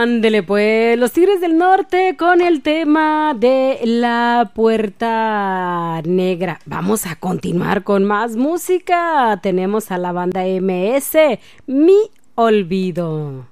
Ándele pues, los Tigres del Norte con el tema de la Puerta Negra. Vamos a continuar con más música. Tenemos a la banda MS, Mi Olvido.